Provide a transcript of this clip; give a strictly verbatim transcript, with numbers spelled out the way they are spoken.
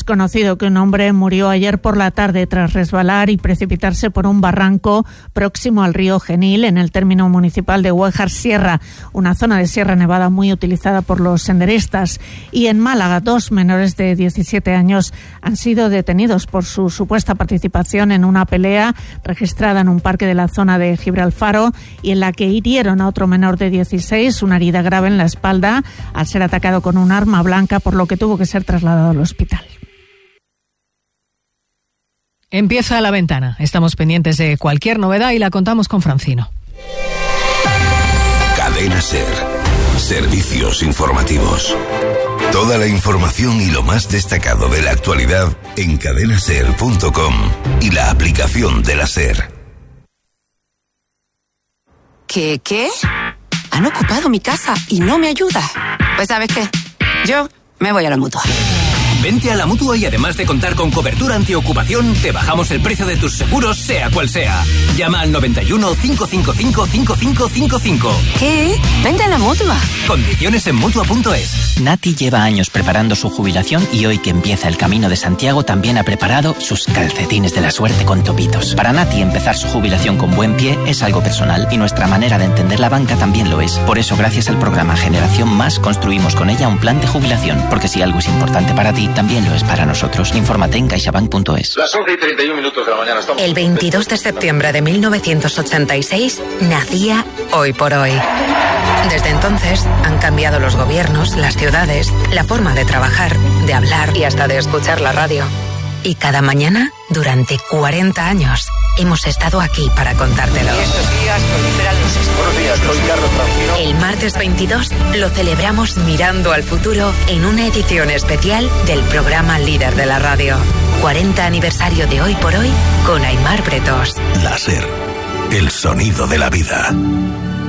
conocido que un hombre murió ayer por la tarde tras resbalar y precipitarse por un barranco próximo al río Genil, en el término municipal de Huéjar Sierra, una zona de Sierra Nevada muy utilizada por los senderistas. Y en Málaga, dos menores de diecisiete años han sido detenidos por su supuesta participación en una pelea registrada en un parque de la zona de Gibralfaro y en la que hirieron a otro menor de dieciséis, una herida grave en la espalda, al ser atacado con un arma blanca, por lo que tuvo que ser trasladado al hospital. Empieza La Ventana. Estamos pendientes de cualquier novedad y la contamos con Francino. Cadena SER. Servicios informativos. Toda la información y lo más destacado de la actualidad en cadena ser punto com y la aplicación de la SER. ¿Qué, qué? Han ocupado mi casa y no me ayuda. Pues ¿sabes qué? Yo me voy a la Mutua. Vente a la Mutua y además de contar con cobertura antiocupación, te bajamos el precio de tus seguros, sea cual sea. Llama al noventa y uno, cinco cinco cinco, cinco cinco cinco cinco. ¿Qué? Vente a la Mutua. Condiciones en Mutua punto es. Nati lleva años preparando su jubilación y hoy que empieza el Camino de Santiago también ha preparado sus calcetines de la suerte con topitos. Para Nati empezar su jubilación con buen pie es algo personal y nuestra manera de entender la banca también lo es. Por eso, gracias al programa Generación Más, construimos con ella un plan de jubilación, porque si algo es importante para ti, también lo es para nosotros. Infórmate en caixabank punto es. Las once y treinta y un minutos de la mañana. Estamos... El veintidós de septiembre de mil novecientos ochenta y seis nacía Hoy por Hoy. Desde entonces han cambiado los gobiernos, las ciudades, la forma de trabajar, de hablar y hasta de escuchar la radio. Y cada mañana, durante cuarenta años, hemos estado aquí para contártelo. Y estos días proliferan los esportes. Buenos días, soy Carlos Francino. El martes veintidós lo celebramos mirando al futuro en una edición especial del programa líder de la radio. cuarenta aniversario de Hoy por Hoy con Aimar Bretos. La SER, el sonido de la vida.